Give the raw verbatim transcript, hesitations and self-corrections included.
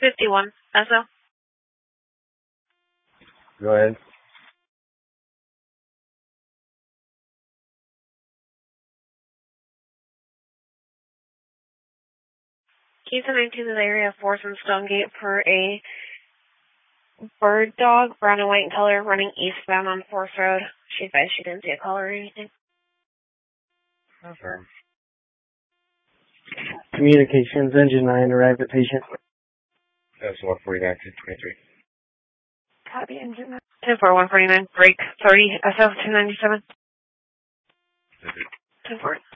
fifty-one, S O. Go ahead. Keith and nineteen in the area of Fourth and Stonegate for a bird dog, brown and white in color, running eastbound on Fourth Road. She advised she didn't see a caller or anything. Confirm. Communications, engine nine, arrived at patient. That's one forty-nine, two twenty-three. Copy, engine nine. ten four, one forty-nine, break thirty, S O two ninety-seven. ten four.